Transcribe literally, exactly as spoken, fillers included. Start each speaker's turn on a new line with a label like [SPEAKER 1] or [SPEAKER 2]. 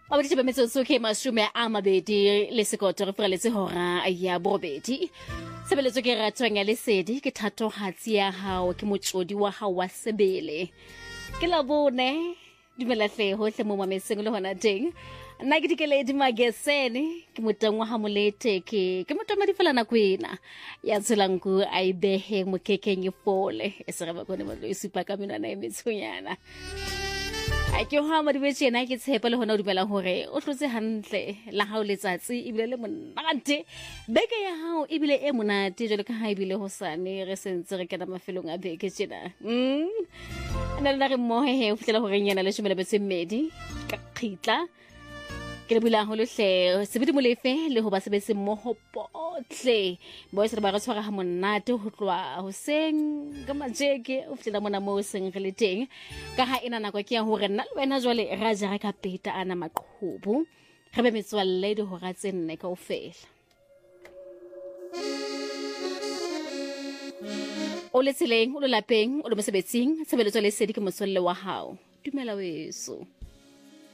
[SPEAKER 1] Mabedi ba metsotso ke mashome a mabedi le sekoto re freletse hora ya borobedi. Sebeletso ke ratwang ya lesedi ke thatohatsi ya hao ke motsodi wa hao wa sebele. Ke la bone dumela hle hohle mo mameseng le hona teng. Nna ke dikeledi magesene ke motang wa hamolete ke ke motomadi fela na kwena ya tselangu a ibehe mokekeng e fole e se re ba kone mo lo isupa ka menwana e metsonyana. A ke ha mo dibetse na ke tshepa le hona o dumela hore o tlotse hantle la hao letsatsi e bile le monate beke ya hao e bile e monate jole ka ha e bile hosane re sentse re kena mafelong a beke tjena mm ana le re mohe he o fitlela hore nyana le shumela bese mmedi ka khitla ke le bula ho le hle sebedi molefe le ho ba sebetse mmoho potle bo se ba re tshwara ha monate ho tlwa hoseng ka majeke o fitlela mona mo seng re le teng ka ha ena nako ke ya hore nna le wena jwale ra jara ka peta ana maqhubu re be metswalle di ho ratse nne ka ofela o le tseleng o le lapeng o le mosebetsing sebeletso le sedi ke motswalle wa hao dumela weso.